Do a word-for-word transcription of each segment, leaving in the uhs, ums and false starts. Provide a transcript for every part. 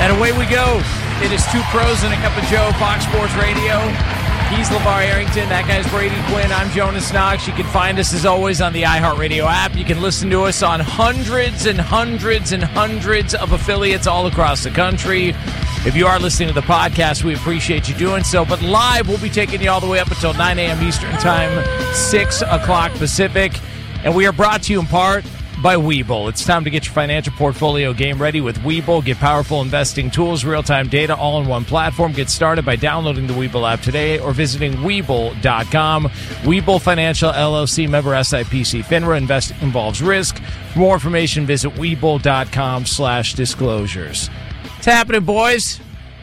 And away we go. It is Two Pros and a Cup of Joe, Fox Sports Radio. He's LeVar Arrington. That guy's Brady Quinn. I'm Jonas Knox. You can find us, as always, on the iHeartRadio app. You can listen to us on hundreds and hundreds and hundreds of affiliates all across the country. If you are listening to the podcast, we appreciate you doing so. But live, we'll be taking you all the way up until nine a.m. Eastern Time, six o'clock Pacific. And we are brought to you in part by Webull. It's time to get your financial portfolio game ready with Webull. Get powerful investing tools, real-time data, all in one platform. Get started by downloading the Webull app today or visiting Webull dot com. Webull Financial, L L C, member S I P C FINRA. Investing involves risk. For more information, visit Webull dot com slash disclosures. What's happening, boys?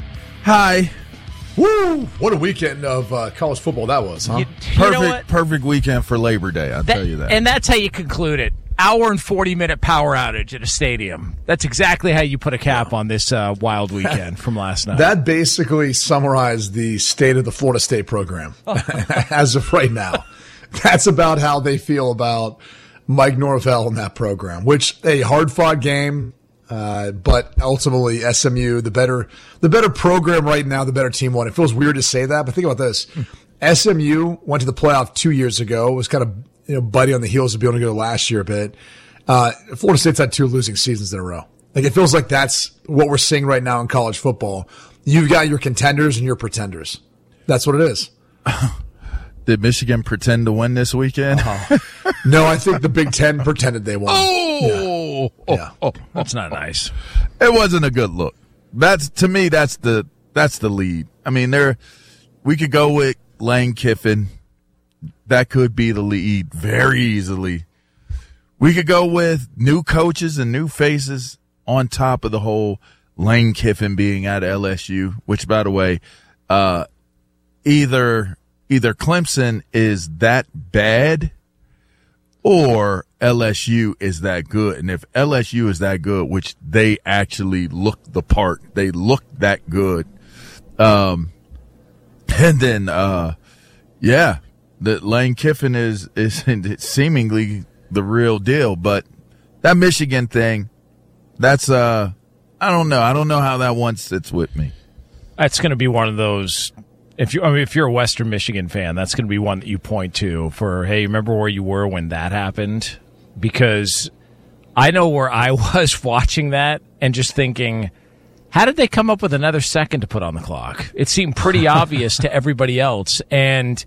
Hi. Woo! What a weekend of uh, college football that was, huh? You, you perfect, perfect weekend for Labor Day, I'll that, tell you that. And that's how you conclude it. Hour and forty-minute power outage at a stadium. That's exactly how you put a cap on this uh, wild weekend from last night. That basically summarized the state of the Florida State program as of right now. That's about how they feel about Mike Norvell and that program, which a hard-fought game, uh, but ultimately S M U, the better the better program right now, the better team won. It feels weird to say that, but think about this. S M U went to the playoff two years ago, was kind of you know, buddy on the heels of being able to go last year a bit. Uh, Florida State's had two losing seasons in a row. Like, it feels like that's what we're seeing right now in college football. You've got your contenders and your pretenders. That's what it is. Did Michigan pretend to win this weekend? Uh-huh. No, I think the Big Ten pretended they won. Oh, yeah. yeah. Oh, that's not nice. It wasn't a good look. That's, to me, that's the, that's the lead. I mean, there, we could go with Lane Kiffin. That could be the lead very easily. We could go with new coaches and new faces on top of the whole Lane Kiffin being at L S U, which, by the way, uh, either either Clemson is that bad or L S U is that good. And if L S U is that good, which they actually look the part, they look that good. Um, and then, uh, yeah. That Lane Kiffin is, is seemingly the real deal, but that Michigan thing, that's, uh, I don't know. I don't know how that one sits with me. That's going to be one of those, if you, I mean, if you're a Western Michigan fan, that's going to be one that you point to for, hey, remember where you were when that happened? Because I know where I was watching that and just thinking, how did they come up with another second to put on the clock? It seemed pretty obvious to everybody else. And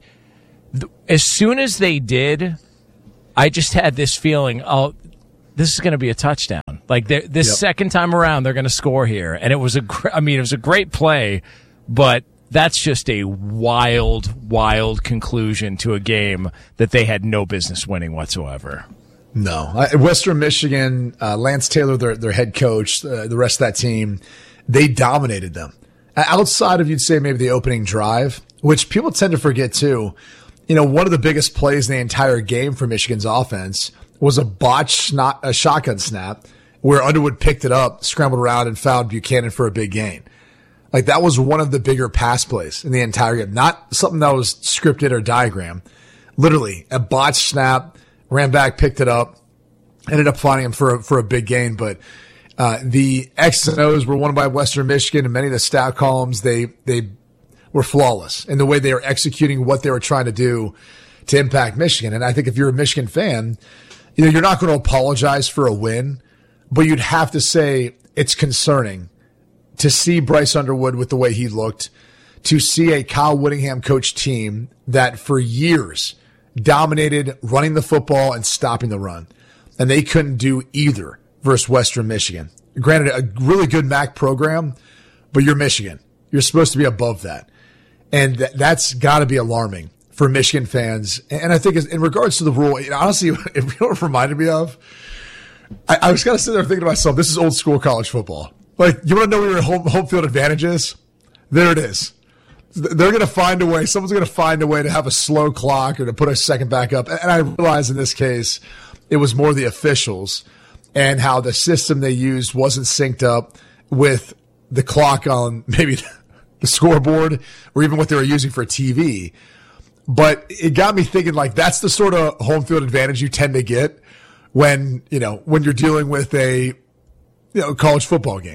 as soon as they did, I just had this feeling, oh, this is going to be a touchdown. Like, this yep. second time around, they're going to score here. And it was a, I mean, it was a great play, but that's just a wild, wild conclusion to a game that they had no business winning whatsoever. No. Western Michigan, uh, Lance Taylor, their, their head coach, uh, the rest of that team, they dominated them. Outside of, you'd say, maybe the opening drive, which people tend to forget too. You know, one of the biggest plays in the entire game for Michigan's offense was a botched snot, a shotgun snap where Underwood picked it up, scrambled around, and fouled Buchanan for a big gain. Like, that was one of the bigger pass plays in the entire game. Not something that was scripted or diagrammed. Literally, a botched snap, ran back, picked it up, ended up finding him for a, for a big gain. But uh, the X's and O's were won by Western Michigan, and many of the stat columns, they they were flawless in the way they were executing what they were trying to do to impact Michigan. And I think if you're a Michigan fan, you know, you're not going to apologize for a win, but you'd have to say it's concerning to see Bryce Underwood with the way he looked, to see a Kyle Whittingham coach team that for years dominated running the football and stopping the run. And they couldn't do either versus Western Michigan. Granted, a really good M A C program, but you're Michigan. You're supposed to be above that. And th- that's got to be alarming for Michigan fans. And I think in regards to the rule, honestly, if you know what it reminded me of, I, I was kind of sitting there thinking to myself, this is old school college football. Like, you want to know where your home, home field advantage is? There it is. They're going to find a way. Someone's going to find a way to have a slow clock or to put a second back up. And I realize in this case, it was more the officials and how the system they used wasn't synced up with the clock on maybe the scoreboard or even what they were using for T V. But it got me thinking, like, that's the sort of home field advantage you tend to get when, you know, when you're dealing with a, you know, college football game.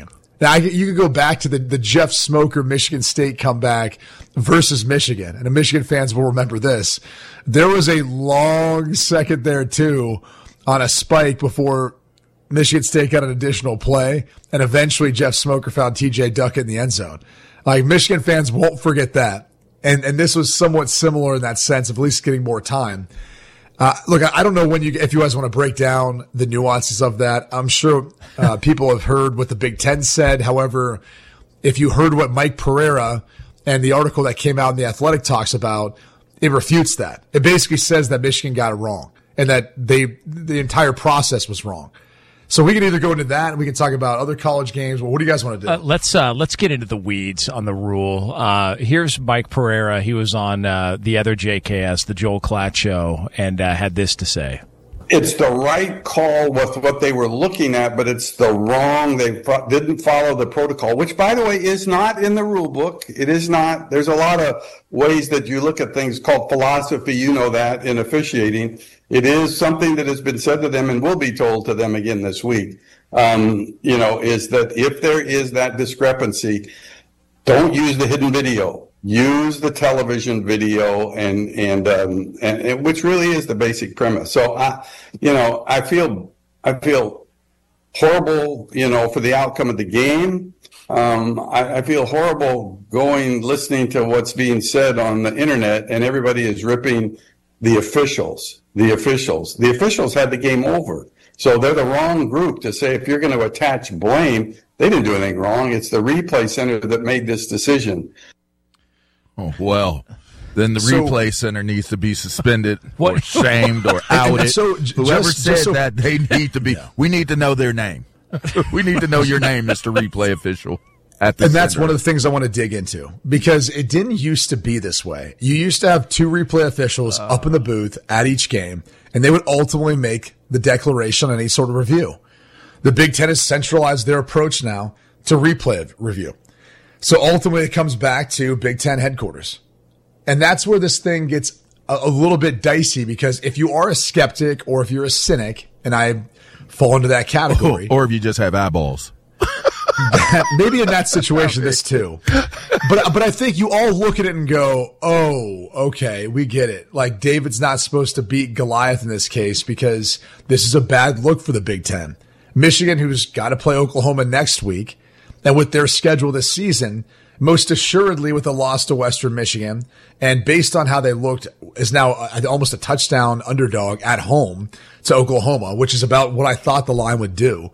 Now, you could go back to the, the Jeff Smoker Michigan State comeback versus Michigan, and the Michigan fans will remember this. There was a long second there, too, on a spike before Michigan State got an additional play, and eventually Jeff Smoker found T J Duckett in the end zone. Like, Michigan fans won't forget that. And and this was somewhat similar in that sense of at least getting more time. Uh, look, I don't know when you, if you guys want to break down the nuances of that. I'm sure uh, people have heard what the Big Ten said. However, if you heard what Mike Pereira and the article that came out in The Athletic talks about, it refutes that. It basically says that Michigan got it wrong and that they the entire process was wrong. So we can either go into that and we can talk about other college games. Well, what do you guys want to do? Uh, let's uh, let's get into the weeds on the rule. Uh, here's Mike Pereira. He was on uh, the other J K S, the Joel Klatt Show, and uh, had this to say. It's the right call with what they were looking at, but it's the wrong. They fo- didn't follow the protocol, which, by the way, is not in the rule book. It is not. There's a lot of ways that you look at things called philosophy. You know that in officiating. It is something that has been said to them and will be told to them again this week, um, you know, is that if there is that discrepancy, don't use the hidden video. Use the television video, and and, um, and and which really is the basic premise. So, I, you know, I feel I feel horrible, you know, for the outcome of the game. Um, I, I feel horrible going listening to what's being said on the internet, and everybody is ripping the officials. The officials. The officials had the game over. So they're the wrong group to say if you're going to attach blame, they didn't do anything wrong. It's the replay center that made this decision. Oh, well, then the so, replay center needs to be suspended or shamed or outed. So, Whoever just, said just so, that, they need to be, yeah. we need to know their name. We need to know your name, Mister Replay Official. At the and that's center. one of the things I want to dig into, because it didn't used to be this way. You used to have two replay officials uh, up in the booth at each game, and they would ultimately make the declaration on any sort of review. The Big Ten has centralized their approach now to replay review. So ultimately it comes back to Big Ten headquarters. And that's where this thing gets a, a little bit dicey, because if you are a skeptic or if you're a cynic, and I fall into that category. Or if you just have eyeballs. Maybe in that situation, this too. But but I think you all look at it and go, oh, okay, we get it. Like, David's not supposed to beat Goliath in this case because this is a bad look for the Big Ten. Michigan, who's got to play Oklahoma next week, and with their schedule this season, most assuredly with a loss to Western Michigan, and based on how they looked, is now almost a touchdown underdog at home to Oklahoma, which is about what I thought the line would do.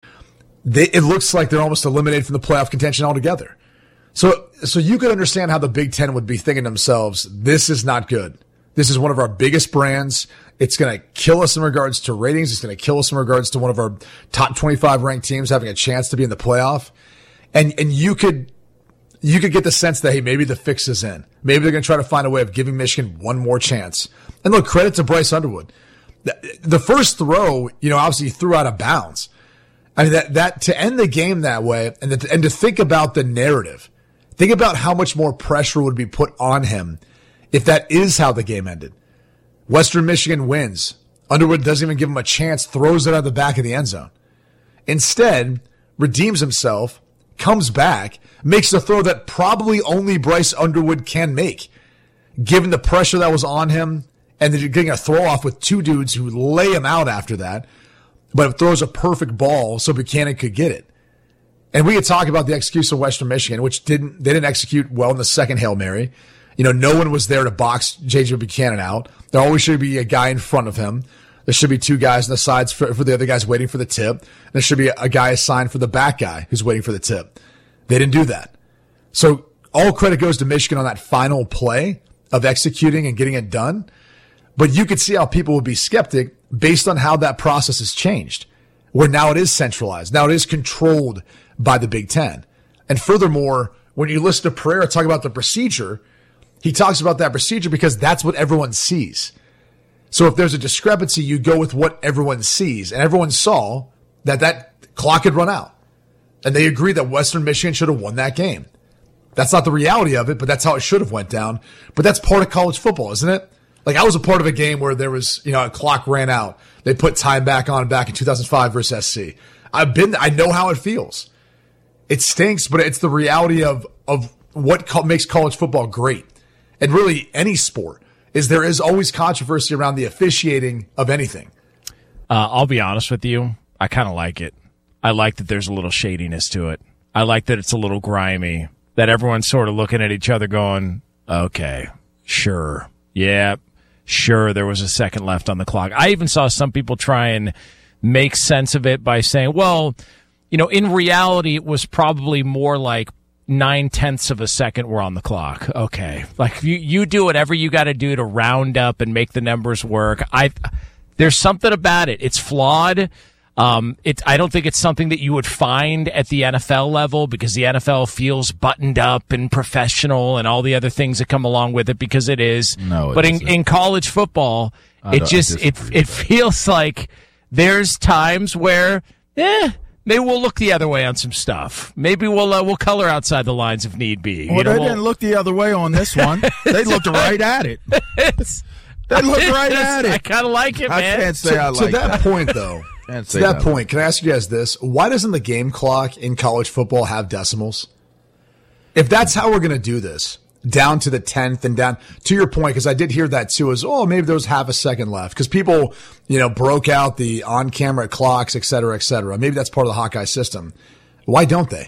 They, it looks like they're almost eliminated from the playoff contention altogether. So, so you could understand how the Big Ten would be thinking to themselves, this is not good. This is one of our biggest brands. It's going to kill us in regards to ratings. It's going to kill us in regards to one of our top twenty-five ranked teams having a chance to be in the playoff. And, and you could, you could get the sense that, hey, maybe the fix is in. Maybe they're going to try to find a way of giving Michigan one more chance. And look, credit to Bryce Underwood. The, the first throw, you know, obviously he threw out of bounds. I mean, that, that, to end the game that way, and to, and to think about the narrative, think about how much more pressure would be put on him if that is how the game ended. Western Michigan wins. Underwood doesn't even give him a chance, throws it out the back of the end zone. Instead, redeems himself, comes back, makes a throw that probably only Bryce Underwood can make, given the pressure that was on him, and then you're getting a throw off with two dudes who lay him out after that. But it throws a perfect ball so Buchanan could get it. And we could talk about the execution of Western Michigan, which didn't, they didn't execute well in the second Hail Mary. You know, no one was there to box J J Buchanan out. There always should be a guy in front of him. There should be two guys on the sides for, for the other guys waiting for the tip. There should be a guy assigned for the back guy who's waiting for the tip. They didn't do that. So all credit goes to Michigan on that final play of executing and getting it done. But you could see how people would be skeptic based on how that process has changed, where now it is centralized. Now it is controlled by the Big Ten. And furthermore, when you listen to Pereira talk about the procedure, he talks about that procedure because that's what everyone sees. So if there's a discrepancy, you go with what everyone sees. And everyone saw that that clock had run out. And they agree that Western Michigan should have won that game. That's not the reality of it, but that's how it should have went down. But that's part of college football, isn't it? Like, I was a part of a game where there was, you know, a clock ran out. They put time back on back in two thousand five versus S C. I've been, I know how it feels. It stinks, but it's the reality of, of what co- makes college football great. And really any sport is there is always controversy around the officiating of anything. Uh, I'll be honest with you. I kind of like it. I like that there's a little shadiness to it. I like that it's a little grimy, that everyone's sort of looking at each other going, okay, sure. Yeah, sure, there was a second left on the clock. I even saw some people try and make sense of it by saying, well, you know, in reality, it was probably more like nine tenths of a second were on the clock. Okay. Like you, you do whatever you got to do to round up and make the numbers work. I, there's something about it. It's flawed. Um, it, I don't think it's something that you would find at the N F L level because the N F L feels buttoned up and professional and all the other things that come along with it because it is. No, it but in, isn't. in college football, I it just, it, it feels like there's times where, eh, maybe we'll look the other way on some stuff. Maybe we'll uh, we'll color outside the lines if need be. Well, you know, they we'll, didn't look the other way on this one. They looked right at it. They looked right at it. I kind of like it, I man. can't say To, I to like that, that. point, though, Can't to say that that. point, can I ask you guys this? Why doesn't the game clock in college football have decimals? If that's how we're going to do this, down to the tenth and down, to your point, because I did hear that too, is, oh, maybe there was half a second left. Because people, you know, broke out the on-camera clocks, et cetera, et cetera. Maybe that's part of the Hawkeye system. Why don't they?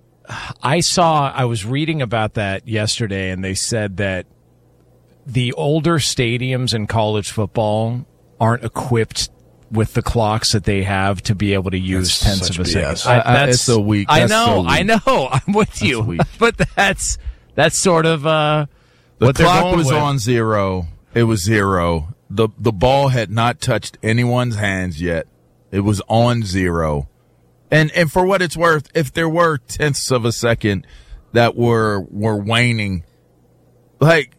I saw, I was reading about that yesterday, and they said that the older stadiums in college football aren't equipped with the clocks that they have to be able to use That's tenths such of a B second. S. I, I- I- that's it's so weak. I That's know, so weak. I know. I'm with you, weak. but that's that's sort of uh, The what they're clock going was with. on zero. It was zero. The the ball had not touched anyone's hands yet. It was on zero. And and for what it's worth, if there were tenths of a second that were were waning, like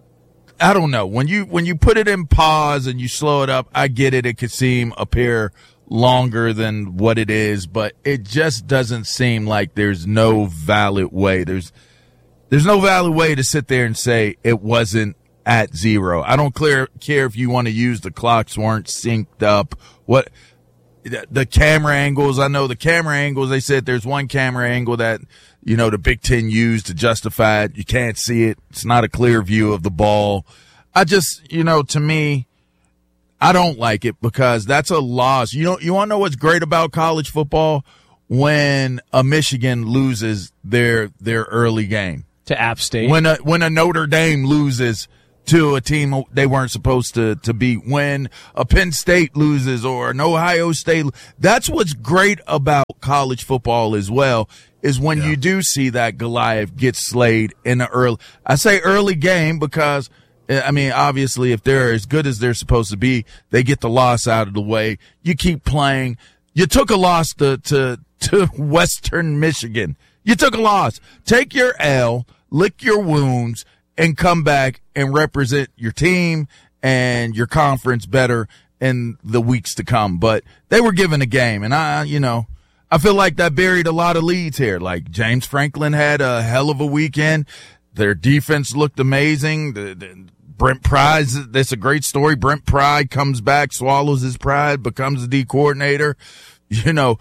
I don't know, when you when you put it in pause and you slow it up, I get it. It could seem appear longer than what it is, but it just doesn't seem like there's no valid way. There's There's no valid way to sit there and say it wasn't at zero. I don't clear, care if you want to use the clocks weren't synced up. What the, the camera angles, I know the camera angles, they said there's one camera angle that, you know, the Big Ten used to justify it. You can't see it. It's not a clear view of the ball. I just, you know, to me, I don't like it because that's a loss. You know, you want to know what's great about college football? When a Michigan loses their, their early game. to App State. When a when a Notre Dame loses to a team they weren't supposed to to beat, when a Penn State loses or an Ohio State, that's what's great about college football as well, is when yeah. you do see that Goliath get slayed in the early, I say early game because, I mean, obviously if they're as good as they're supposed to be, they get the loss out of the way. You keep playing. You took a loss to, to, to Western Michigan. You took a loss. Take your L, lick your wounds, and come back and represent your team and your conference better in the weeks to come. But they were given a game, and I, you know, I feel like that buried a lot of leads here. Like James Franklin had a hell of a weekend. Their defense looked amazing. The, the, Brent Pryde, that's a great story. Brent Pryde comes back, swallows his pride, becomes the D coordinator. You know,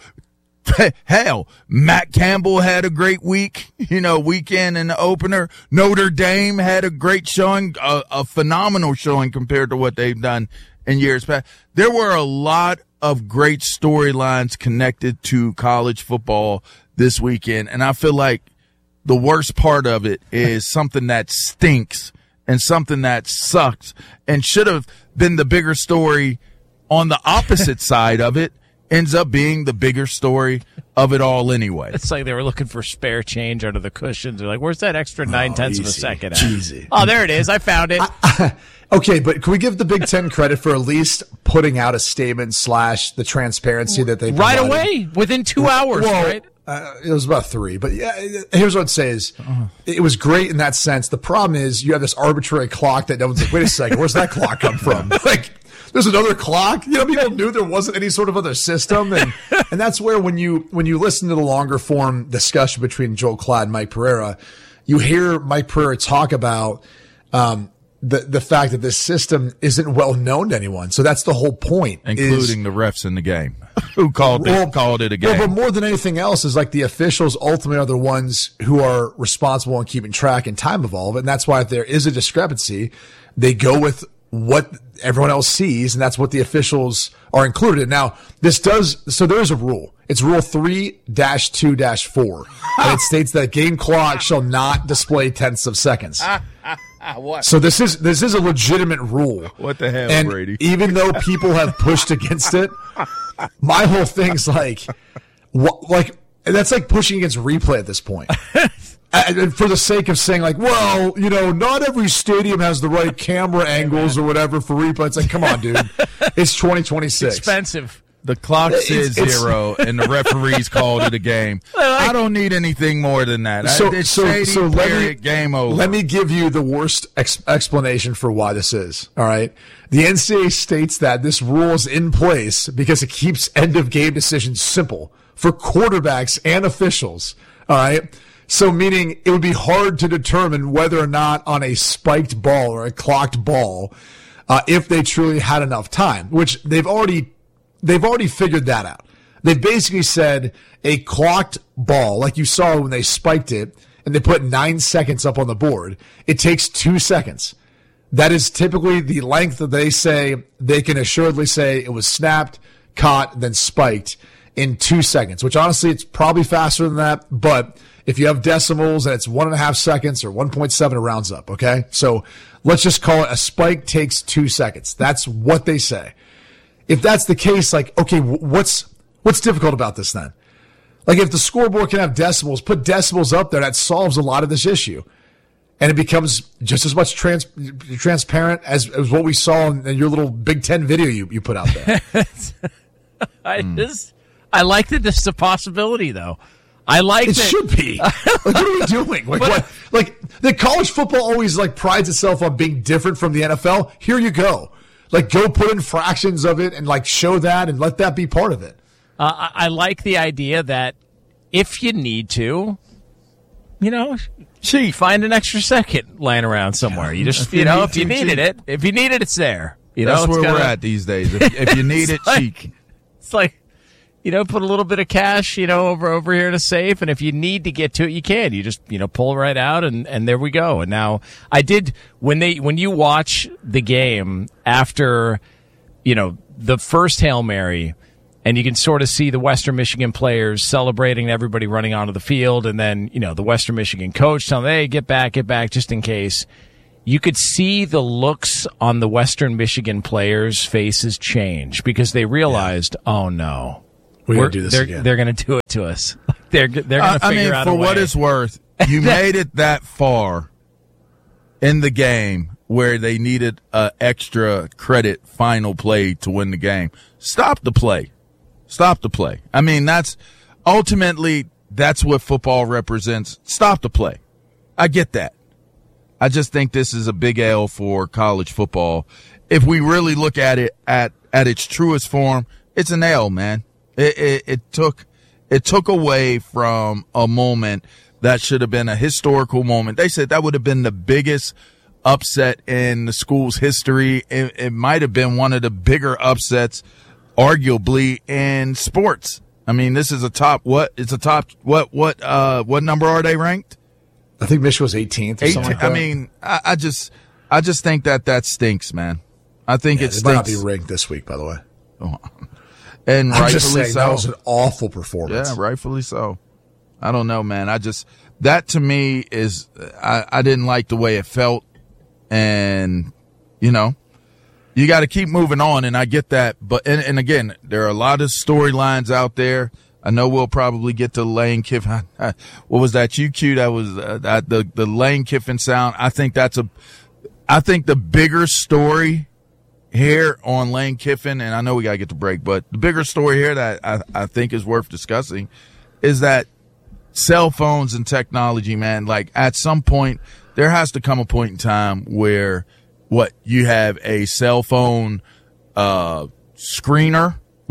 hell, Matt Campbell had a great week, you know, weekend in the opener. Notre Dame had a great showing, a, a phenomenal showing compared to what they've done in years past. There were a lot of great storylines connected to college football this weekend, and I feel like the worst part of it is something that stinks and something that sucks and should have been the bigger story on the opposite side of it ends up being the bigger story of it all anyway. It's like they were looking for spare change under the cushions. They're like, where's that extra nine Oh, tenths of a easy. second at? Easy. Oh, there it is. I found it. Okay, but can we give the Big Ten credit for at least putting out a statement slash the transparency that they Right provided? away, within two hours, Well, right? Uh, it was about three, but yeah, here's what I'd say is it was great in that sense. The problem is you have this arbitrary clock that no one's like, wait a second, where's that clock come from? Like, there's another clock. You know, people knew there wasn't any sort of other system, and and that's where when you when you listen to the longer form discussion between Joel Klatt and Mike Pereira, you hear Mike Pereira talk about um, the the fact that this system isn't well known to anyone. So that's the whole point, including is, the refs in the game who called well, it, called it a game. Well, but more than anything else is like the officials ultimately are the ones who are responsible in keeping track and time of all of it. And that's why if there is a discrepancy, they go with what everyone else sees, and that's what the officials are included in. Now, this does, so there is a rule. It's rule three dash two dash four, and it states that game clock shall not display tenths of seconds. What? So this is, this is a legitimate rule. What the hell, and Brady? Even though people have pushed against it, my whole thing's like, what, like, that's like pushing against replay at this point. And for the sake of saying, like, well, you know, not every stadium has the right camera angles or whatever for replay. It's like, come on, dude. It's twenty twenty-six. Expensive. The clock says It's- it's- zero, and the referees called it a game. I don't need anything more than that. So, it's so, shady, so let period, me, game over. Let me give you the worst ex- explanation for why this is. All right. The N C double A states that this rule is in place because it keeps end of game decisions simple for quarterbacks and officials. All right. So meaning it would be hard to determine whether or not on a spiked ball or a clocked ball, uh, if they truly had enough time, which they've already, they've already figured that out. They've basically said a clocked ball, like you saw when they spiked it and they put nine seconds up on the board, it takes two seconds. That is typically the length that they say they can assuredly say it was snapped, caught, then spiked in two seconds, which honestly, it's probably faster than that. But if you have decimals and it's one and a half seconds or one point seven, it rounds up. Okay. So let's just call it a spike takes two seconds. That's what they say. If that's the case, like, okay, what's, what's difficult about this then? Like if the scoreboard can have decimals, put decimals up there, that solves a lot of this issue. And it becomes just as much trans- transparent as, as what we saw in, in your little Big Ten video you, you put out there. I just, I like that this is a possibility, though. I like it that. should be. Like, what are we doing? Like, But- what? Like the college football always like prides itself on being different from the N F L. Here you go. Like go put in fractions of it and like show that and let that be part of it. Uh, I, I like the idea that if you need to, you know, Cheat. find an extra second laying around somewhere. You just, If you you know, need if you to, needed cheat. it, if you need it, it's there. You know, That's it's where kinda- we're at these days. If, if you need it, It's like- cheek. It's like, you know, put a little bit of cash, you know, over over here in a safe, and if you need to get to it, you can. You just, you know, pull right out, and and there we go. And now, I did when they when you watch the game after, you know, the first Hail Mary, and you can sort of see the Western Michigan players celebrating, everybody running onto the field, and then, you know, the Western Michigan coach telling them, hey, get back, get back, just in case. You could see the looks on the Western Michigan players' faces change because they realized, oh no, We're gonna do this they're, again. They're going to do it to us. They're they're going Uh, to I figure mean, out for a way. what it's worth, you made it that far in the game where they needed a extra credit final play to win the game. Stop the play. Stop the play. I mean, that's ultimately that's what football represents. Stop the play. I get that. I just think this is a big L for college football. If we really look at it at, at its truest form, it's an L, man. It, it, it took, it took away from a moment that should have been a historical moment. They said that would have been the biggest upset in the school's history. It, it might have been one of the bigger upsets, arguably, in sports. I mean, this is a top, what? It's a top, what, what, uh, what number are they ranked? I think Michigan was eighteenth or something eighteen. like that. I mean, I, I just, I just think that that stinks, man. I think yeah, it it might not stinks, be rigged this week, by the way. and I'm just rightfully saying so. that was an awful performance. Yeah, rightfully so. I don't know, man. I just that to me is I, I didn't like the way it felt, and you know, you got to keep moving on, and I get that. But and, and again, there are a lot of storylines out there. I know we'll probably get to Lane Kiffin. What was that? U Q? That was uh, that, the the Lane Kiffin sound. I think that's a. I think the bigger story here on Lane Kiffin, and I know we gotta get to break, but the bigger story here that I, I think is worth discussing is that cell phones and technology, man. Like at some point, there has to come a point in time where what you have a cell phone uh screener.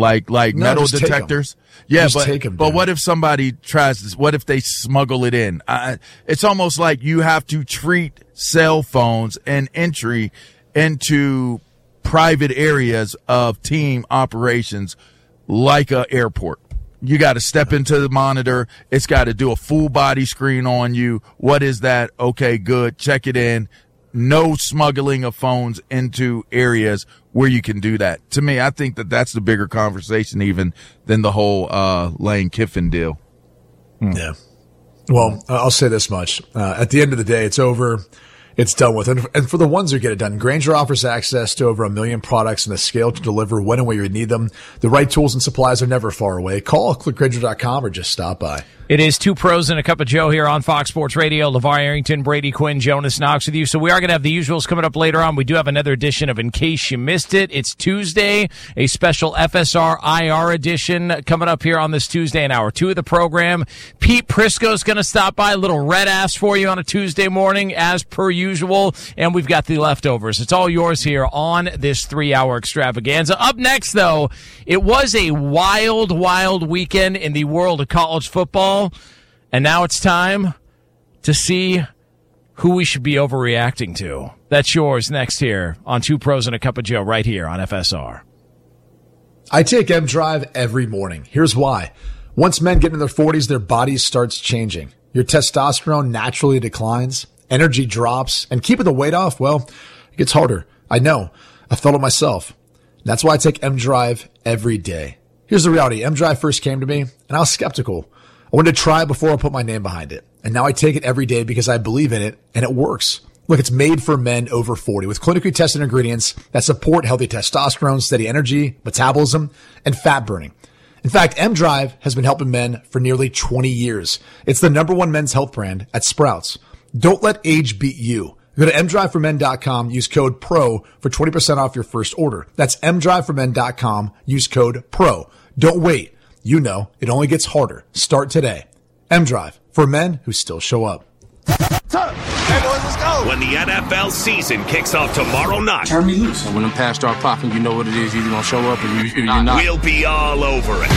like like No, metal just take 'em. detectors. Yeah, Just but take 'em, but dude. what if somebody tries this? What if they smuggle it in? Uh, it's almost like you have to treat cell phones and entry into private areas of team operations like a airport. You got to step into the monitor. It's got to do a full body screen on you. What is that? Okay, good. Check it in. No smuggling of phones into areas where you can do that. To me, I think that that's the bigger conversation even than the whole uh, Lane Kiffin deal. Yeah. Well, I'll say this much. Uh, at the end of the day, it's over. It's done with. And, and for the ones who get it done, Grainger offers access to over a million products and the scale to deliver when and where you need them. The right tools and supplies are never far away. Call, click Grainger dot com, or just stop by. It is Two Pros and a Cup of Joe here on Fox Sports Radio. LeVar Arrington, Brady Quinn, Jonas Knox with you. So we are going to have the usuals coming up later on. We do have another edition of In Case You Missed It. It's Tuesday, a special F S R I R edition coming up here on this Tuesday in hour two of the program. Pete Prisco's going to stop by, a little red ass for you on a Tuesday morning as per usual. And we've got the leftovers. It's all yours here on this three-hour extravaganza. Up next, though, it was a wild, wild weekend in the world of college football. And now it's time to see who we should be overreacting to. That's yours next here on Two Pros and a Cup of Joe right here on F S R. I take M Drive every morning. Here's why. Once men get in their forties, their body starts changing. Your testosterone naturally declines, energy drops, and keeping the weight off, well, it gets harder. I know. I felt it myself. That's why I take M Drive every day. Here's the reality. M Drive first came to me, and I was skeptical. I wanted to try it before I put my name behind it. And now I take it every day because I believe in it, and it works. Look, it's made for men over forty with clinically tested ingredients that support healthy testosterone, steady energy, metabolism, and fat burning. In fact, M Drive has been helping men for nearly twenty years. It's the number one men's health brand at Sprouts. Don't let age beat you. Go to m drive for men dot com, use code PRO for twenty percent off your first order. That's m drive for men dot com, use code PRO. Don't wait. You know, it only gets harder. Start today. M-Drive, for men who still show up. Hey, boys, let's go. When the N F L season kicks off tomorrow night. Turn me loose. When them pads start popping, you know what it is. You're going to show up or you, you're not. We'll be all over it.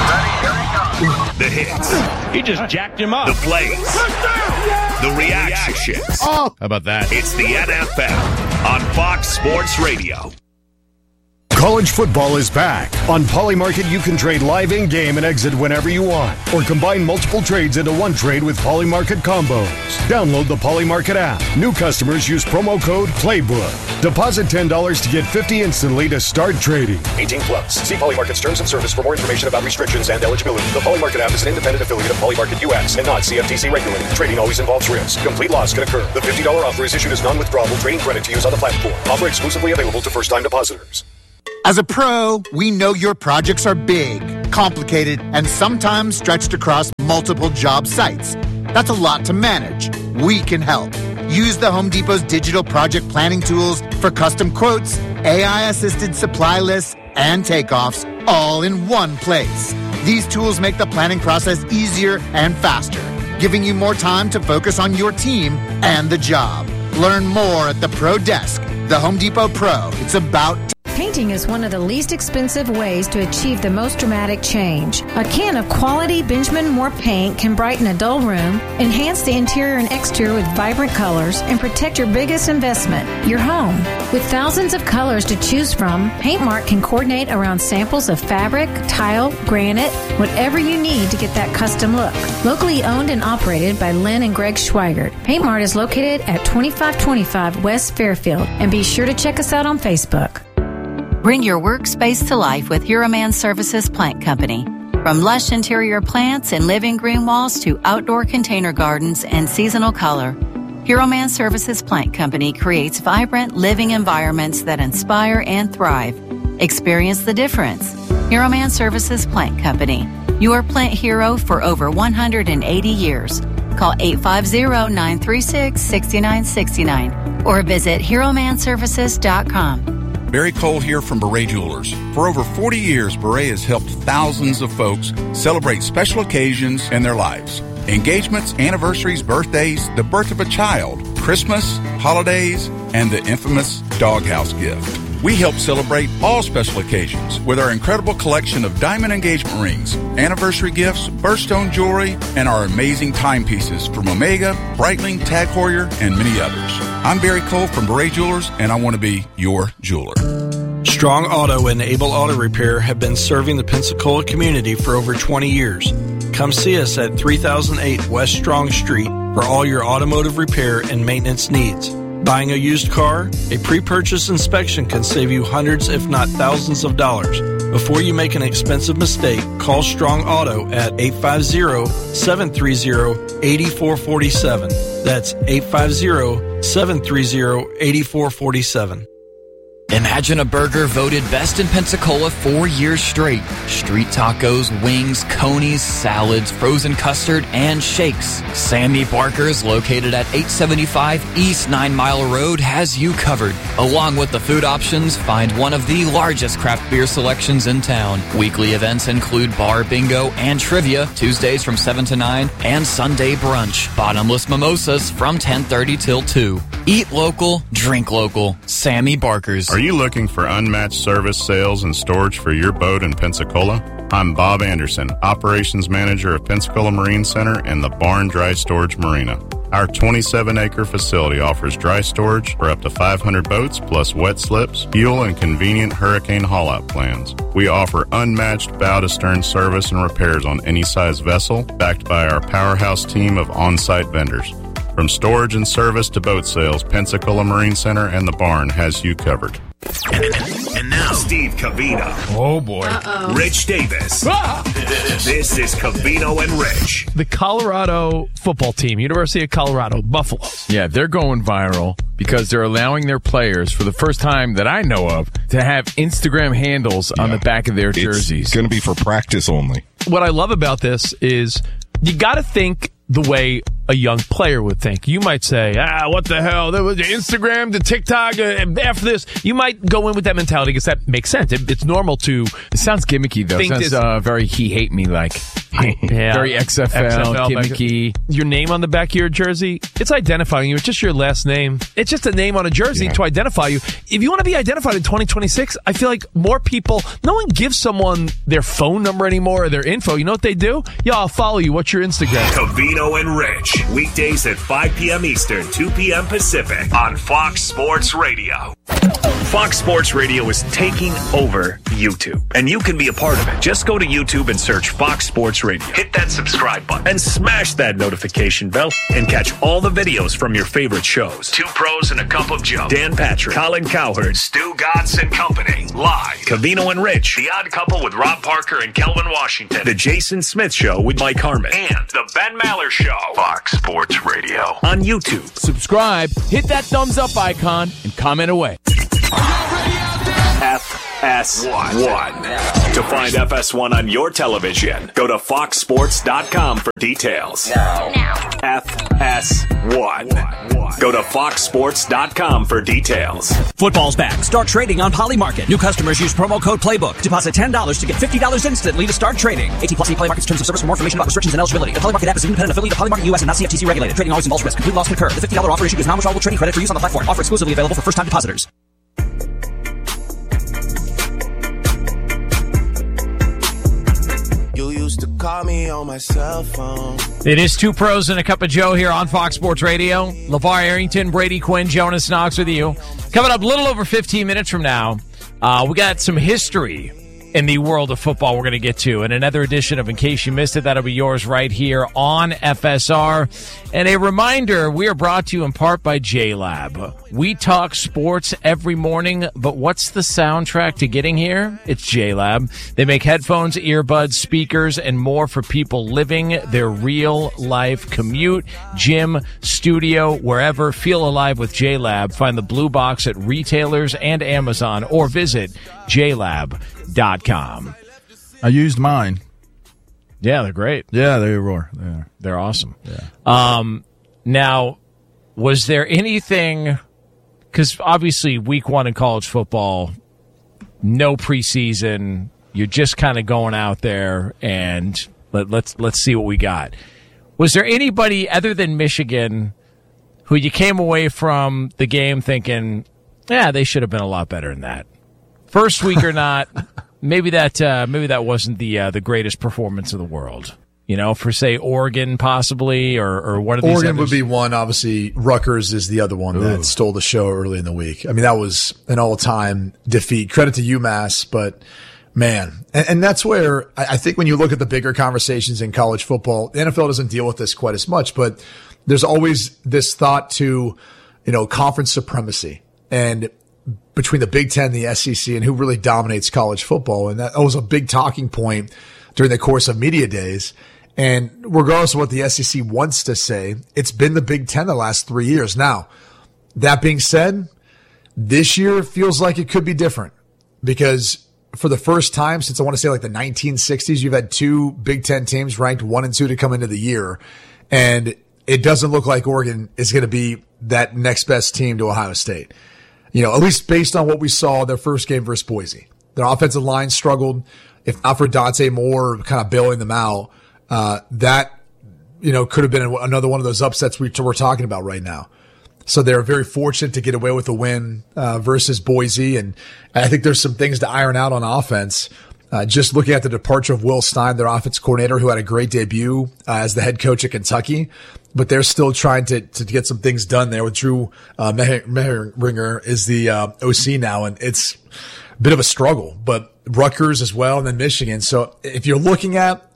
The hits. He just jacked him up. The plays. The reactions. Oh. How about that? It's the N F L on Fox Sports Radio. College football is back. On Polymarket, you can trade live in-game and exit whenever you want, or combine multiple trades into one trade with Polymarket combos. Download the Polymarket app. New customers use promo code PLAYBOOK. Deposit ten dollars to get fifty dollars instantly to start trading. eighteen plus. See Polymarket's terms of service for more information about restrictions and eligibility. The Polymarket app is an independent affiliate of Polymarket U S and not C F T C regulated. Trading always involves risk. Complete loss can occur. The fifty dollars offer is issued as non-withdrawable trading credit to use on the platform. Offer exclusively available to first-time depositors. As a pro, we know your projects are big, complicated, and sometimes stretched across multiple job sites. That's a lot to manage. We can help. Use the Home Depot's digital project planning tools for custom quotes, A I-assisted supply lists, and takeoffs, all in one place. These tools make the planning process easier and faster, giving you more time to focus on your team and the job. Learn more at the Pro Desk. The Home Depot Pro. It's about Painting is one of the least expensive ways to achieve the most dramatic change. A can of quality Benjamin Moore paint can brighten a dull room, enhance the interior and exterior with vibrant colors, and protect your biggest investment, your home. With thousands of colors to choose from, PaintMart can coordinate around samples of fabric, tile, granite, whatever you need to get that custom look. Locally owned and operated by Lynn and Greg Schweigert, PaintMart is located at twenty-five twenty-five West Fairfield, and be sure to check us out on Facebook. Bring your workspace to life with Hero Man Services Plant Company. From lush interior plants and living green walls to outdoor container gardens and seasonal color, Hero Man Services Plant Company creates vibrant living environments that inspire and thrive. Experience the difference. Hero Man Services Plant Company, your plant hero for over one hundred eighty years. Call eight five zero, nine three six, six nine six nine or visit hero man services dot com. Barry Cole here from Beret Jewelers. For over forty years, Beret has helped thousands of folks celebrate special occasions in their lives. Engagements, anniversaries, birthdays, the birth of a child, Christmas, holidays, and the infamous doghouse gift. We help celebrate all special occasions with our incredible collection of diamond engagement rings, anniversary gifts, birthstone jewelry, and our amazing timepieces from Omega, Breitling, Tag Heuer, and many others. I'm Barry Cole from Beret Jewelers, and I want to be your jeweler. Strong Auto and Able Auto Repair have been serving the Pensacola community for over twenty years. Come see us at three thousand eight West Strong Street for all your automotive repair and maintenance needs. Buying a used car? A pre-purchase inspection can save you hundreds if not thousands of dollars. Before you make an expensive mistake, call Strong Auto at eight five zero, seven three zero, eight four four seven. That's eight five zero, seven three zero, eight four four seven. Imagine a burger voted best in Pensacola four years straight. Street tacos, wings, conies, salads, frozen custard, and shakes. Sammy Barker's, located at eight seventy-five East Nine Mile Road, has you covered. Along with the food options, find one of the largest craft beer selections in town. Weekly events include bar bingo and trivia, Tuesdays from seven to nine, and Sunday brunch. Bottomless mimosas from ten thirty till two. Eat local, drink local. Sammy Barker's. Are you looking for unmatched service, sales, and storage for your boat in Pensacola? I'm Bob Anderson, Operations Manager of Pensacola Marine Center and the Barn Dry Storage Marina. Our twenty-seven acre facility offers dry storage for up to five hundred boats, plus wet slips, fuel, and convenient hurricane haul-out plans. We offer unmatched bow-to-stern service and repairs on any size vessel, backed by our powerhouse team of on-site vendors. From storage and service to boat sales, Pensacola Marine Center and the Barn has you covered. And now, Steve Covino. Oh, boy. Uh-oh. Rich Davis. Ah! This is Covino and Rich. The Colorado football team, University of Colorado, Buffaloes. Yeah, they're going viral because they're allowing their players, for the first time that I know of, to have Instagram handles yeah. on the back of their jerseys. It's going to be for practice only. What I love about this is you got to think the way a young player would think. You might say, ah, what the hell? There was Instagram, the TikTok, uh, after this. You might go in with that mentality because that makes sense. It, it's normal to. It sounds gimmicky, though. It sounds uh, very he hate me like. Yeah. Very X F L, X F L gimmicky. Your name on the back of your jersey, it's identifying you. It's just your last name. It's just a name on a jersey yeah. to identify you. If you want to be identified in twenty twenty-six, I feel like more people, no one gives someone their phone number anymore or their info. You know what they do? Yo, I'll follow you. What's your Instagram? Covino and Rich. Weekdays at five p.m. Eastern, two p.m. Pacific on Fox Sports Radio. Fox Sports Radio is taking over YouTube, and you can be a part of it. Just go to YouTube and search Fox Sports Radio. Hit that subscribe button and smash that notification bell and catch all the videos from your favorite shows. Two Pros and a Cup of Joe. Dan Patrick, Colin Cowherd, Stu Gatz and Company. Live. Covino and Rich. The Odd Couple with Rob Parker and Kelvin Washington. The Jason Smith Show with Mike Harmon. And The Ben Maller Show. Fox Sports Radio. On YouTube. Subscribe, hit that thumbs up icon, and comment away. F S one. To find F S one on your television, go to fox sports dot com for details. Now. F S one. Go to fox sports dot com for details. Football's back. Start trading on Polymarket. New customers use promo code Playbook. Deposit ten dollars to get fifty dollars instantly to start trading. eighteen plus, see Polymarket's terms of service for more information about restrictions and eligibility. The Polymarket app is an independent affiliate of Polymarket U S and not C F T C regulated. Trading always involves risk. Complete loss can occur. The fifty dollars offer issued is non-withdrawable trading credit for use on the platform. Offer exclusively available for first-time depositors. To call me on my cell phone. It is Two Pros and a Cup of Joe here on Fox Sports Radio. LeVar Arrington, Brady Quinn, Jonas Knox with you. Coming up a little over fifteen minutes from now, uh, we got some history in the world of football we're going to get to. And another edition of In Case You Missed It, that'll be yours right here on F S R. And a reminder, we are brought to you in part by J-Lab. We talk sports every morning, but what's the soundtrack to getting here? It's J-Lab. They make headphones, earbuds, speakers, and more for people living their real-life commute, gym, studio, wherever. Feel alive with J-Lab. Find the blue box at retailers and Amazon, or visit j lab dot com. I used mine. Yeah, they're great. Yeah, they were. They're, they're awesome. Yeah. Um, now, was there anything, because obviously week one in college football, no preseason, you're just kind of going out there and let, let's let's see what we got. Was there anybody other than Michigan who you came away from the game thinking, yeah, they should have been a lot better than that? First week or not, maybe that uh, maybe that wasn't the uh, the greatest performance of the world. You know, for say Oregon possibly, or or one of these. Oregon others. would be one. Obviously, Rutgers is the other one Ooh. that stole the show early in the week. I mean, that was an all-time defeat. Credit to UMass, but man, and, and that's where I, I think when you look at the bigger conversations in college football, the N F L doesn't deal with this quite as much, but there's always this thought to, you know, conference supremacy and between the Big Ten and the S E C and who really dominates college football, and that was a big talking point during the course of media days. And regardless of what the S E C wants to say, it's been the Big Ten the last three years. Now, that being said, this year feels like it could be different because for the first time since I want to say like the nineteen sixties, you've had two Big Ten teams ranked one and two to come into the year. And it doesn't look like Oregon is going to be that next best team to Ohio State. You know, at least based on what we saw their first game versus Boise. Their offensive line struggled. If not for Dante Moore kind of bailing them out, Uh, that, you know, could have been another one of those upsets we, we're talking about right now. So they're very fortunate to get away with a win, uh, versus Boise. And I think there's some things to iron out on offense. Uh, just looking at the departure of Will Stein, their offense coordinator, who had a great debut uh, as the head coach at Kentucky, but they're still trying to, to get some things done there with Drew, uh, Mehringer is the, uh, O C now. And it's a bit of a struggle, but Rutgers as well. And then Michigan. So if you're looking at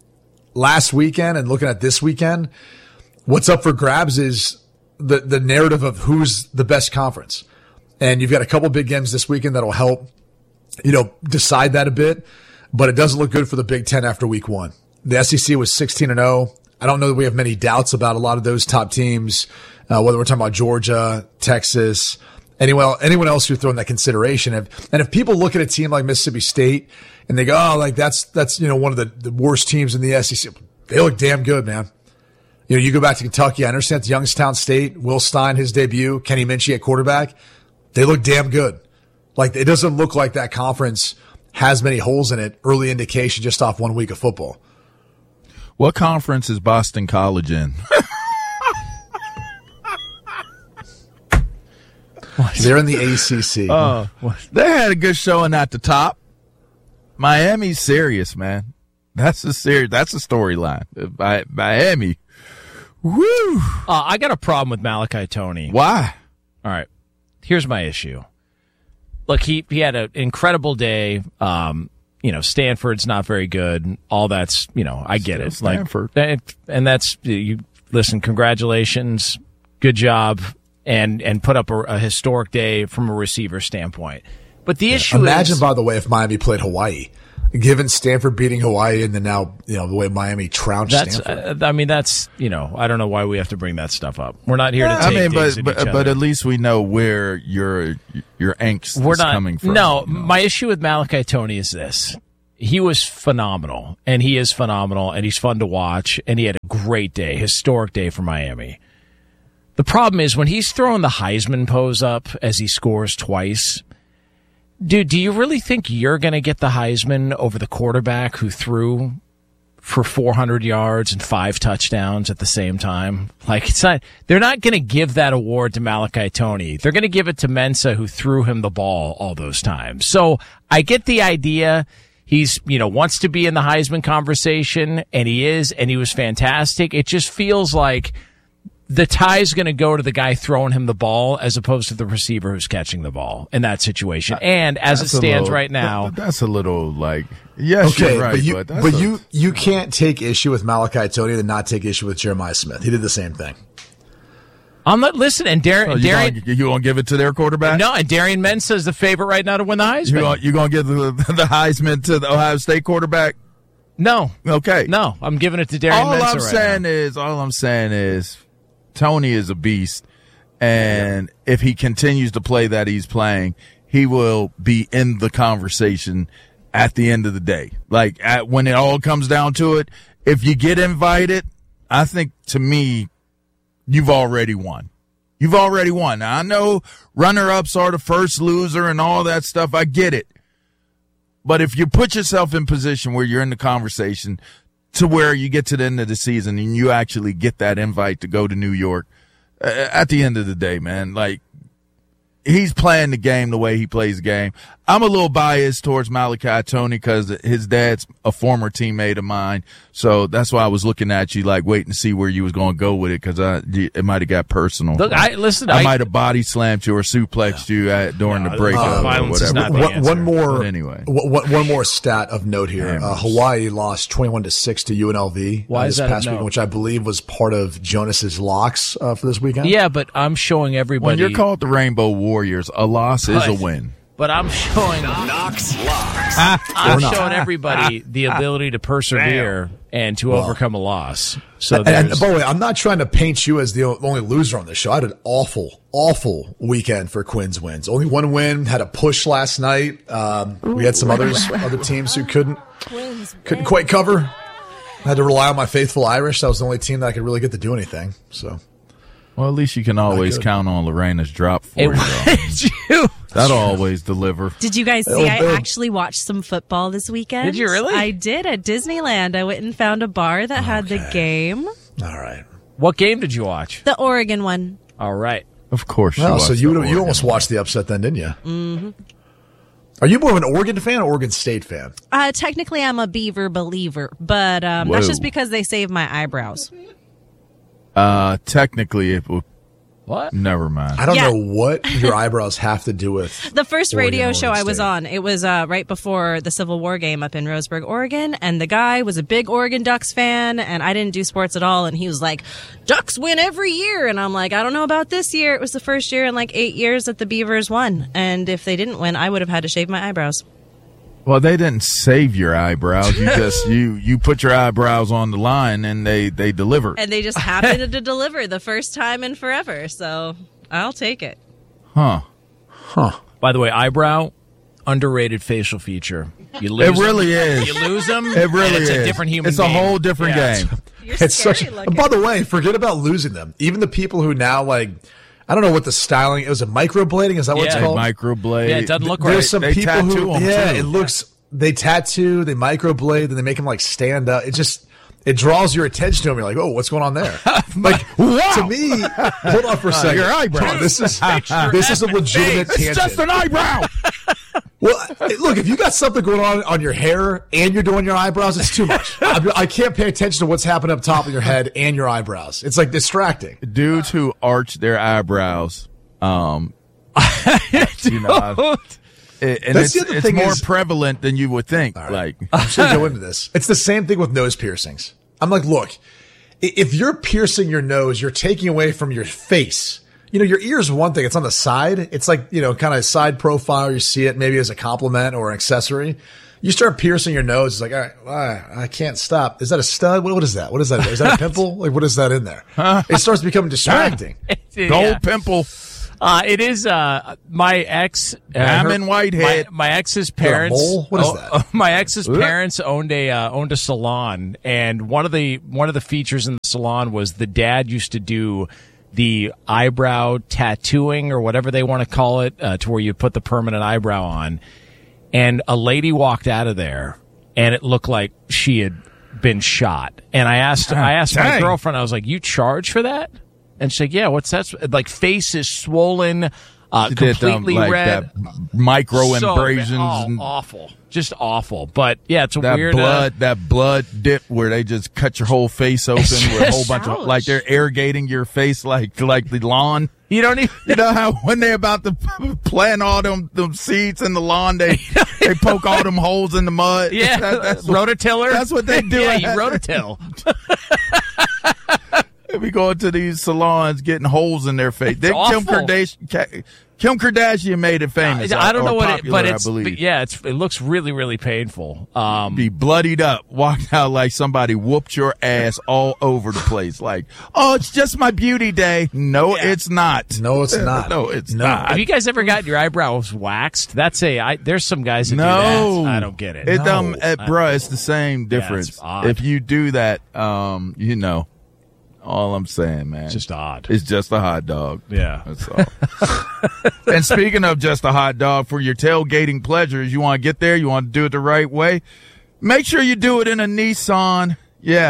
last weekend and looking at this weekend, what's up for grabs is the, the narrative of who's the best conference. And you've got a couple big games this weekend that'll help, you know, decide that a bit, but it doesn't look good for the Big Ten after week one. The S E C was sixteen and oh. I don't know that we have many doubts about a lot of those top teams, uh, whether we're talking about Georgia, Texas, anyone, anyone else who's throwing that consideration. And if people look at a team like Mississippi State and they go, oh, like that's, that's, you know, one of the, the worst teams in the S E C. They look damn good, man. You know, you go back to Kentucky. I understand it's Youngstown State, Will Stein, his debut, Kenny Minchie at quarterback. They look damn good. Like, it doesn't look like that conference has many holes in it. Early indication just off one week of football. What conference is Boston College in? They're in the A C C. Oh, they had a good showing at the top. Miami's serious, man. That's a serious. That's a storyline. Miami. Woo. Uh, I got a problem with Malachi Toney. Why? All right. Here's my issue. Look, he, he had an incredible day. Um, you know, Stanford's not very good. All that's, you know, I get Still it. Stanford. Like, and that's, you listen, congratulations. Good job. And, and put up a, a historic day from a receiver standpoint. But the yeah, issue imagine, is. by the way, if Miami played Hawaii. Given Stanford beating Hawaii and then now, you know, the way Miami trounced that's, Stanford. Uh, I mean, that's, you know, I don't know why we have to bring that stuff up. We're not here to take I mean, digs but at each but, other. but at least we know where your your angst We're is not, coming from. No, you know? My issue with Malachi Toney is this. He was phenomenal, and he is phenomenal, and he's fun to watch, and he had a great day, historic day for Miami. The problem is when he's throwing the Heisman pose up as he scores twice, dude, do you really think you're going to get the Heisman over the quarterback who threw for four hundred yards and five touchdowns at the same time? Like, it's not, they're not going to give that award to Malachi Toney. They're going to give it to Mensa, who threw him the ball all those times. So I get the idea. He's, you know, wants to be in the Heisman conversation, and he is, and he was fantastic. It just feels like the tie's going to go to the guy throwing him the ball as opposed to the receiver who's catching the ball in that situation. And as That's it stands little, right now, that's a little like, yes, okay, you're right, but you, but, but a, you, you can't take issue with Malachi Toney and not take issue with Jeremiah Smith. He did the same thing. I'm not listening. Dar- oh, you Darian, gonna, you gonna give it to their quarterback? No, and Darian Mensa is the favorite right now to win the Heisman. You gonna, you gonna give the, the Heisman to the Ohio State quarterback? No. Okay. No, I'm giving it to Darian all Mensa I'm right saying now. is, all I'm saying is, Toney is a beast, and if he continues to play that he's playing, he will be in the conversation at the end of the day. Like, at, when it all comes down to it, if you get invited, I think, to me, you've already won. You've already won. Now, I know runner-ups are the first loser and all that stuff. I get it. But if you put yourself in position where you're in the conversation to where you get to the end of the season and you actually get that invite to go to New York, uh, at the end of the day, man, like, he's playing the game the way he plays the game. I'm a little biased towards Malachi Tony because his dad's a former teammate of mine. So that's why I was looking at you like waiting to see where you was going to go with it because I it might have got personal. Look, I listen. I, I might have body slammed you or suplexed yeah. you at, during no, the break uh, or violence whatever. is not the one, answer. one more but anyway. One, one more stat of note here. Uh, Hawaii lost twenty-one to six to U N L V Why uh, is this that past a no? weekend, which I believe was part of Jonas's locks uh, for this weekend. Yeah, but I'm showing everybody. When you're called the Rainbow Warriors, a loss but, is a win. But I'm showing Knox locks. I'm showing everybody the ability to persevere and to well, overcome a loss. So, and, and by the way, I'm not trying to paint you as the only loser on this show. I had an awful, awful weekend for Quinn's wins. Only one win. Had a push last night. Um, we had some others, other teams who couldn't, couldn't quite cover. I had to rely on my faithful Irish. That was the only team that I could really get to do anything. So. Well, at least you can always count on Lorena's drop for it you. you. That'll always deliver. Did you guys see? I actually watched some football this weekend. Did you really? I did at Disneyland. I went and found a bar that okay. had the game. All right. What game did you watch? The Oregon one. All right. Of course. Oh, so you you almost watched the upset then, didn't you? Mm-hmm. Are you more of an Oregon fan or Oregon State fan? Uh, technically, I'm a Beaver believer, but um, that's just because they save my eyebrows. Uh, technically, it would. What? Never mind. I don't yeah. know what your eyebrows have to do with the first Oregon, radio Oregon show State. I was on. It was uh, right before the Civil War game up in Roseburg, Oregon, and the guy was a big Oregon Ducks fan, and I didn't do sports at all, and he was like, Ducks win every year, and I'm like, I don't know about this year. It was the first year in like eight years that the Beavers won, and if they didn't win, I would have had to shave my eyebrows. Well, they didn't save your eyebrows. You just you you put your eyebrows on the line, and they they delivered. And they just happened to deliver the first time in forever, so I'll take it. Huh. Huh. By the way, eyebrow, underrated facial feature. You lose it really them, is. You lose them. It really it's is. a different human It's game. a whole different yeah. game. You're it's such. looking. By the way, forget about losing them. Even the people who now like. I don't know what the styling. It was a microblading. Is that what yeah. it's called? Microblade. Yeah, it doesn't look There's right. some they people who. them Yeah, too. it looks. They tattoo, they microblade, and they make them like stand up. It just it draws your attention to them. You're like, oh, what's going on there? Like wow. to me, hold on for a second. Uh, your eyebrow. This is this is a legitimate hey, tangent. It's just an eyebrow. Well, look, if you got something going on on your hair and you're doing your eyebrows, it's too much. I, I can't pay attention to what's happening up top of your head and your eyebrows. It's like distracting. Dudes who arch their eyebrows, um, you know. I've, It, and That's it's, the other it's thing more is- prevalent than you would think. Right. Like, I'm sure go into this. It's the same thing with nose piercings. I'm like, look, i- if you're piercing your nose, you're taking away from your face. You know, your ear's one thing. It's on the side. It's like, you know, kind of side profile. You see it maybe as a compliment or an accessory. You start piercing your nose. It's like, all right, well, I can't stop. Is that a stud? What, what is that? What is that? Is that a pimple? Like, what is that in there? It starts becoming distracting. gold yeah. pimple. Uh, it is uh, my ex. Uh, Diamond her- Whitehead. My, my ex's Is that a parents. mole? What is oh, that? oh, my ex's Ugh. parents owned a uh, owned a salon, and one of the one of the features in the salon was the dad used to do the eyebrow tattooing or whatever they want to call it, uh, to where you put the permanent eyebrow on. And a lady walked out of there, and it looked like she had been shot. And I asked I asked my Dang. girlfriend, I was like, "You charge for that?" And she's like, yeah, what's that? Like, face is swollen, uh, She did, um, completely like red. that micro So abrasions bad. Oh, and awful. Just awful. But, yeah, it's a that weird... blood, uh, that blood dip where they just cut your whole face open with a whole bunch of, like they're irrigating your face like like the lawn. You don't even... You know how when they're about to plant all them, them seeds in the lawn, they they poke all them holes in the mud. Yeah, That- that's what, rototiller. that's what they do. Yeah, you rototill. They be going to these salons getting holes in their face. They, Kim awful. Kardashian, Kim Kardashian made it famous. I don't or know what it... popular, But it's... I believe. But yeah, it's, it looks really, really painful. Um, Be bloodied up, walked out like somebody whooped your ass all over the place. Like, oh, it's just my beauty day. No, Yeah. it's not. No, it's not. No, it's No. not. have you guys ever gotten your eyebrows waxed? That's a... I, there's some guys that No, do that. I don't get it. It um, No. uh, bruh, it's the same difference. it's odd. If you do that, um, you know, all I'm saying, man, It's just odd. It's just a hot dog. Yeah. That's all. And speaking of just a hot dog for your tailgating pleasures, you want to get there, you want to do it the right way. Make sure you do it in a Nissan. Yeah,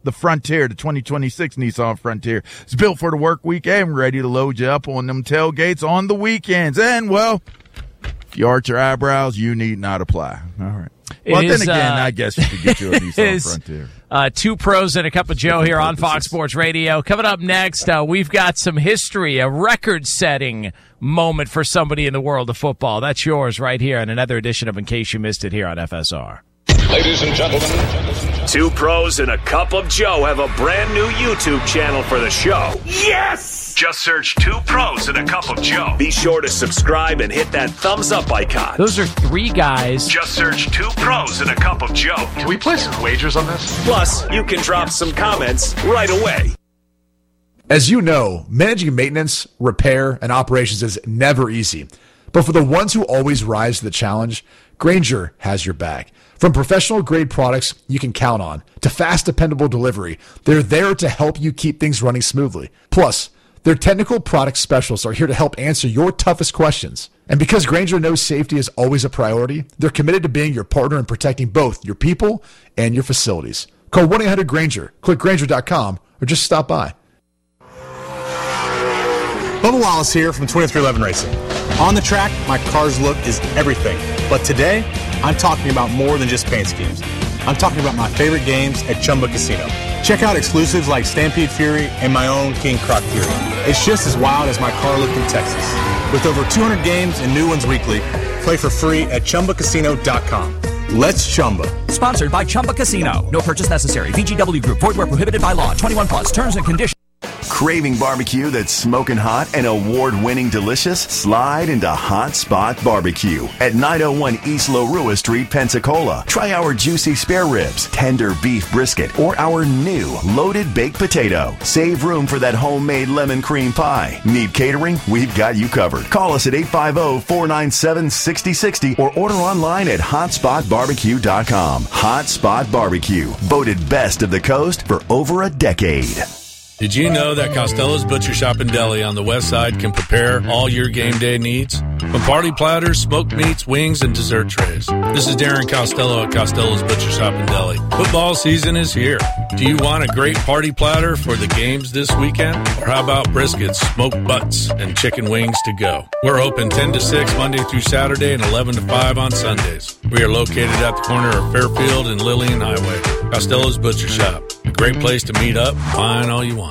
the Frontier, the twenty twenty-six Nissan Frontier. It's built for the work week and ready to load you up on them tailgates on the weekends. And, well, if you arch your eyebrows, you need not apply. All right. Well, It then is, again, uh, I guess you could get you a Nissan is, Frontier. Uh, two pros and a cup of Joe here on Fox Sports Radio. Coming up next, uh, we've got some history, a record-setting moment for somebody in the world of football. That's yours right here on another edition of In Case You Missed It here on F S R. Ladies and gentlemen, two pros and a cup of Joe have a brand new YouTube channel for the show. Yes! Just search Two Pros and a Cup of Joe. Be sure to subscribe and hit that thumbs up icon. Those are three guys. Just search Two Pros and a Cup of Joe. Can we place some wagers on this? Plus, you can drop some comments right away. As you know, managing maintenance, repair, and operations is never easy. But for the ones who always rise to the challenge, Grainger has your back. From professional-grade products you can count on to fast, dependable delivery, they're there to help you keep things running smoothly. Plus, their technical product specialists are here to help answer your toughest questions. And because Grainger knows safety is always a priority, they're committed to being your partner in protecting both your people and your facilities. Call one eight hundred Grainger, click Grainger dot com, or just stop by. Bubba Wallace here from twenty-three eleven Racing. On the track, my car's look is everything. But today, I'm talking about more than just paint schemes. I'm talking about my favorite games at Chumba Casino. Check out exclusives like Stampede Fury and my own King Croc Fury. It's just as wild as my car looked in Texas. With over two hundred games and new ones weekly, play for free at Chumba Casino dot com. Let's Chumba. Sponsored by Chumba Casino. No purchase necessary. V G W Group. Void where prohibited by law. twenty-one plus. Terms and conditions. Craving barbecue that's smoking hot and award-winning delicious? Slide into Hot Spot Barbecue at nine oh one East Larua Street, Pensacola. Try our juicy spare ribs, tender beef brisket, or our new loaded baked potato. Save room for that homemade lemon cream pie. Need catering? We've got you covered. Call us at eight five zero, four nine seven, six zero six zero or order online at hot spot barbecue dot com. Hot Spot Barbecue, voted best of the coast for over a decade. Did you know that Costello's Butcher Shop and Deli on the west side can prepare all your game day needs? From party platters, smoked meats, wings, and dessert trays. This is Darren Costello at Costello's Butcher Shop and Deli. Football season is here. Do you want a great party platter for the games this weekend? Or how about briskets, smoked butts, and chicken wings to go? We're open ten to six Monday through Saturday and eleven to five on Sundays. We are located at the corner of Fairfield and Lillian Highway. Costello's Butcher Shop. A great place to meet up and find all you want.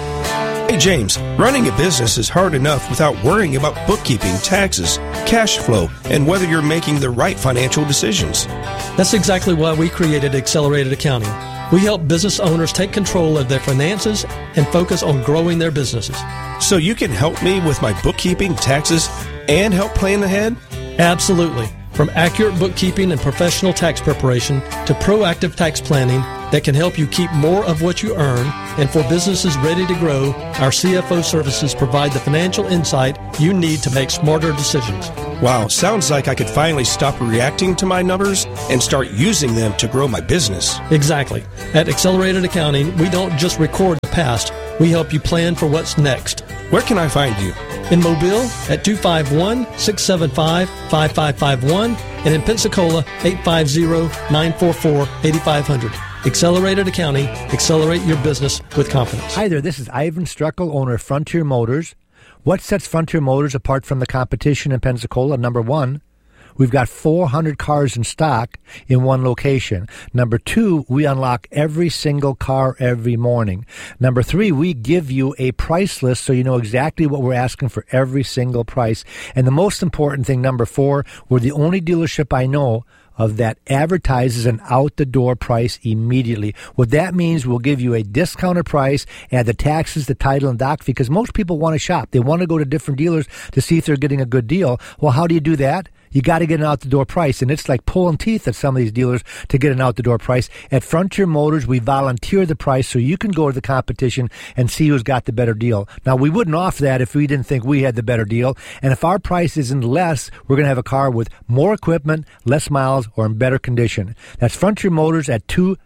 Hey, James, running a business is hard enough without worrying about bookkeeping, taxes, cash flow, and whether you're making the right financial decisions. That's exactly why we created Accelerated Accounting. We help business owners take control of their finances and focus on growing their businesses. So you can help me with my bookkeeping, taxes, and help plan ahead? Absolutely. From accurate bookkeeping and professional tax preparation to proactive tax planning that can help you keep more of what you earn, and for businesses ready to grow, our C F O services provide the financial insight you need to make smarter decisions. Wow, sounds like I could finally stop reacting to my numbers and start using them to grow my business. Exactly. At Accelerated Accounting, we don't just record the past, we help you plan for what's next. Where can I find you? In Mobile at two five one, six seven five, five five five one and in Pensacola eight five zero, nine four four, eight five zero zero. Accelerated Accounting. Accelerate your business with confidence. Hi there, this is Ivan Struckel, owner of Frontier Motors. What sets Frontier Motors apart from the competition in Pensacola? Number one, we've got four hundred cars in stock in one location. Number two, we unlock every single car every morning. Number three, we give you a price list so you know exactly what we're asking for every single price. And the most important thing, number four, we're the only dealership I know of that advertises an out-the-door price immediately. What that means, we'll give you a discounted price, add the taxes, the title, and doc, because most people want to shop. They want to go to different dealers to see if they're getting a good deal. Well, how do you do that? You got to get an out-the-door price, and it's like pulling teeth at some of these dealers to get an out-the-door price. At Frontier Motors, we volunteer the price so you can go to the competition and see who's got the better deal. Now, we wouldn't offer that if we didn't think we had the better deal, and if our price isn't less, we're going to have a car with more equipment, less miles, or in better condition. That's Frontier Motors at two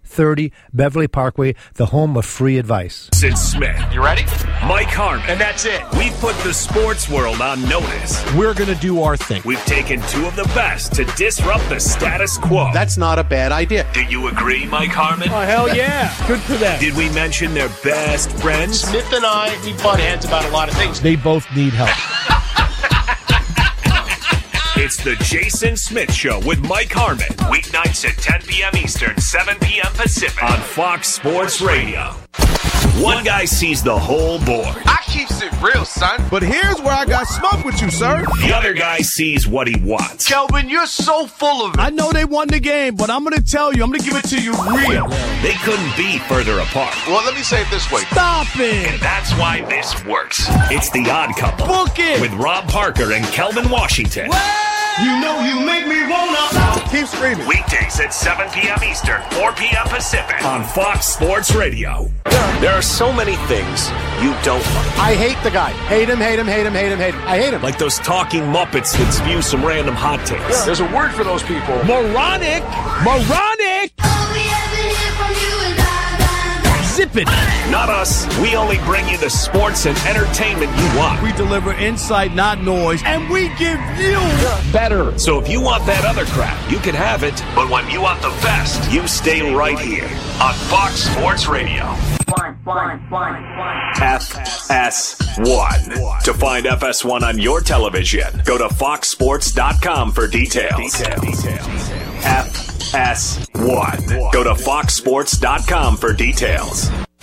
thirty Beverly Parkway, the home of free advice. Sid Smith. You ready? Mike Harmon. And that's it. We've put the sports world on notice. We're going to do our thing. We've taken two of the best to disrupt the status quo. That's not a bad idea. Do you agree, Mike Harmon? Oh, hell yeah. Good for them. Did we mention their best friends? Smith and I, we butt heads about a lot of things. They both need help. It's the Jason Smith Show with Mike Harmon. Weeknights at ten p.m. Eastern, seven p.m. Pacific on Fox Sports Radio. One guy sees the whole board. I keeps it real, son. But here's where I got smoke with you, sir. The other guy sees what he wants. Kelvin, you're so full of it. I know they won the game, but I'm going to tell you, I'm going to give it to you real. They couldn't be further apart. Well, let me say it this way. Stop it. And that's why this works. It's The Odd Couple. Book it. With Rob Parker and Kelvin Washington. Well, you know you make me wanna. Keep screaming. Weekdays at seven p.m. Eastern, four p.m. Pacific on Fox Sports Radio. There are so many things you don't like. I hate the guy. Hate him, hate him, hate him, hate him, hate him. I hate him. Like those talking Muppets that spew some random hot takes. Yeah. There's a word for those people. Moronic. Moronic. Zip it. Not us. We only bring you the sports and entertainment you want. We deliver insight, not noise, and we give you better. So if you want that other crap, you can have it. But when you want the best, you stay right here on Fox Sports Radio. One, one, one, one. F S one. To find F S one on your television, go to fox sports dot com for details. details. F S one. Go to fox sports dot com for details.